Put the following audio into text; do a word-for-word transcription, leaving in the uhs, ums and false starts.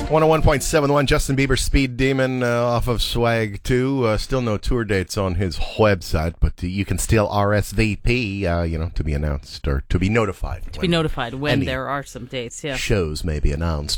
one oh one point seven one, Justin Bieber, Speed Demon, uh, off of Swag two. Uh, still no tour dates on his website, but uh, you can still R S V P, uh, you know, to be announced or to be notified. To be notified when there are some dates, yeah. Shows may be announced.